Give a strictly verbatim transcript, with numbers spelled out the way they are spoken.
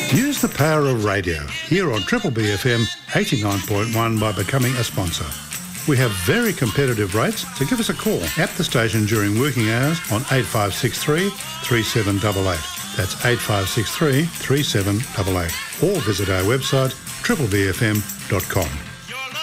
Use the power of radio here on Triple B F M eighty-nine point one by becoming a sponsor. We have very competitive rates, so give us a call at the station during working hours on eight five six three, three seven eight eight. That's eight five six three, three seven eight eight. Or visit our website triple b f m dot com.